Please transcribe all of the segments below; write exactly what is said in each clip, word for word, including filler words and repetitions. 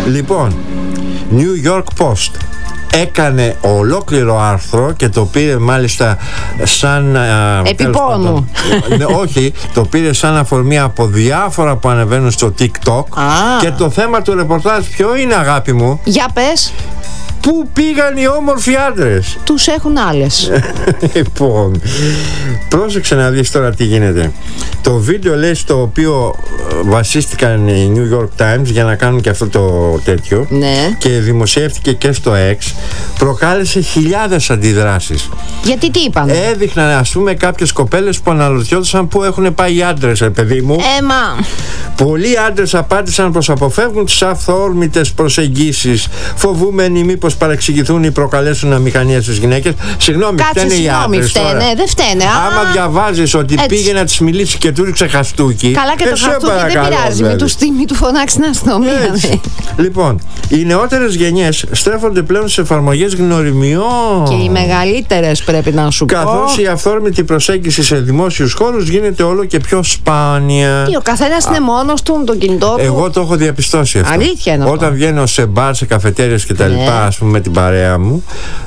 Λοιπόν, New York Post έκανε ολόκληρο άρθρο και το πήρε μάλιστα σαν επίπονου. Ναι, όχι, το πήρε σαν αφορμή από διάφορα που ανεβαίνουν στο TikTok. Ah. Και το θέμα του ρεπορτάζ ποιο είναι, αγάπη μου? Για πες. Πού πήγαν οι όμορφοι άντρες? Τους έχουν άλλες. Λοιπόν, πρόσεξε να δεις τώρα τι γίνεται. Το βίντεο, λέει, στο οποίο βασίστηκαν οι New York Times για να κάνουν και αυτό το τέτοιο, Ναι. και δημοσιεύτηκε και στο X, προκάλεσε χιλιάδες αντιδράσεις. Γιατί τι είπαν? Έδειχναν, ας πούμε, κάποιες κοπέλες που αναρωτιόντουσαν πού έχουν πάει οι άντρες, ρε παιδί μου. Έμα. Πολλοί άντρες απάντησαν πως αποφεύγουν τις αυθόρμητες προσεγγίσεις, φοβούμενοι μήπως παρεξηγηθούν ή προκαλέσουν αμηχανία στις γυναίκες. Συγγνώμη, φταίνε οι άντρες τώρα. Φταίνε, δεν φταίνε. Άμα διαβάζεις ότι έτσι πήγε να της μιλήσει και του ρίξε χαστούκι. Καλά, και το χαστούκι δεν πειράζει. Μην του στείλει, του φωνάξει την αστυνομία. Λοιπόν, οι νεότερες γενιές στρέφονται πλέον σε εφαρμογές γνωριμιών. Και οι μεγαλύτερες, πρέπει να σου πω. Καθώς η αυθόρμητη προσέγγιση σε δημόσιους χώρους γίνεται όλο και πιο σπάνια. Τι, ο καθένας είναι μόνος του με το κινητό του. Εγώ το έχω διαπιστώσει αυτό. Αλήθεια είναι αυτό. Όταν βγαίνω σε μπαρ, σε καφετέριες και τα Ναι. λοιπά, ας πούμε, με την παρέα μου,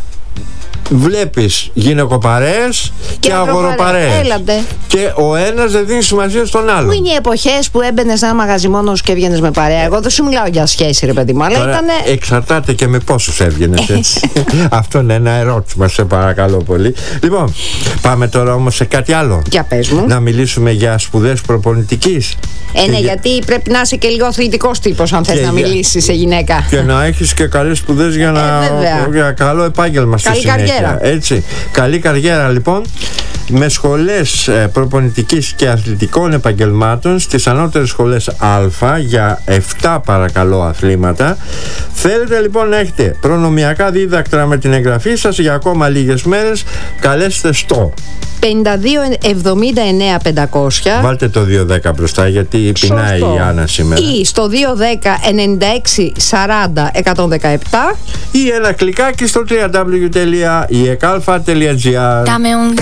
βλέπεις γυναικοπαρέες και, και αγοροπαρέες. Έλατε. Και ο ένας δεν δίνει σημασία στον άλλο. Πού είναι οι εποχές που έμπαινε σε ένα μαγαζί μόνος και έβγαινες με παρέα? Εγώ δεν σου μιλάω για σχέση, ρε παιδί μου, αλλά Τώρα, ήτανε... εξαρτάται και με πόσους έβγαινες, έτσι. Αυτό είναι ένα ερώτημα, σε παρακαλώ πολύ. Λοιπόν, πάμε τώρα όμως σε κάτι άλλο. Για πες μου. Να μιλήσουμε για σπουδές προπονητικής. Ε, ναι, για... γιατί πρέπει να είσαι και λίγο αθλητικός τύπος αν θες και να για... μιλήσεις σε γυναίκα. Και να έχεις και καλές σπουδές για, να... ε, για καλό επάγγελμα στη καλή συνέχεια. Καριέρα. Έτσι. Καλή καριέρα, λοιπόν. Με σχολές προπονητικής και αθλητικών επαγγελμάτων στις ανώτερες σχολές Α για επτά παρακαλώ αθλήματα. Θέλετε λοιπόν να έχετε προνομιακά δίδακτρα με την εγγραφή σας για ακόμα λίγες μέρες? Καλέστε στο πενήντα δύο εβδομήντα εννέα πεντακόσια. Βάλτε το δύο δέκα μπροστά, γιατί πεινάει η Άννα σήμερα. Ή στο δύο δέκα ενενήντα έξι σαράντα εκατόν δεκαεπτά. Ή ένα κλικάκι στο double-u double-u double-u τελεία ι εκ α τελεία τζι άρ.